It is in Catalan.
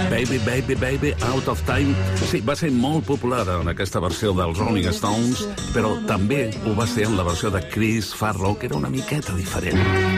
Baby, baby, baby, out of time. Sí, va ser molt popular en aquesta versió dels Rolling Stones, però també ho va ser en la versió de Chris Farlow, que era una miqueta diferent.